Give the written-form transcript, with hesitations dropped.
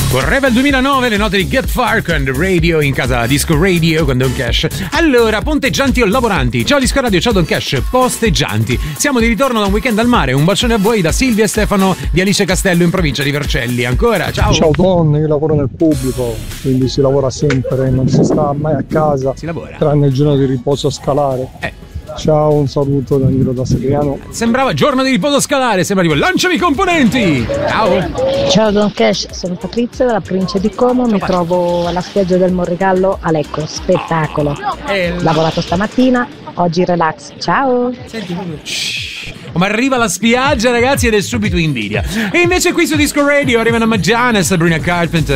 Correva il 2009, le note di Get Far con Radio in casa Disco Radio con Don Cash. Allora, ponteggianti o lavoranti? Ciao Disco Radio, ciao Don Cash, posteggianti. Siamo di ritorno da un weekend al mare. Un bacione a voi da Silvia e Stefano di Alice Castello in provincia di Vercelli. Ancora, ciao. Ciao Don, io lavoro nel pubblico, quindi si lavora sempre, non si sta mai a casa. Si lavora. Tranne il giorno di riposo scalare. Ciao, un saluto da Niro da Segriano. Sembrava giorno di riposo scalare, sembra tipo lanciami i componenti. Ciao. Ciao Don Cash, sono Patrizia dalla provincia di Como, mi trovo alla spiaggia del Morrigallo a Lecco, spettacolo. Lavorato stamattina, oggi relax. Ciao. Senti, ma arriva alla spiaggia ragazzi ed è subito invidia. E invece qui su Disco Radio arrivano Maggiana e Sabrina Carpenter.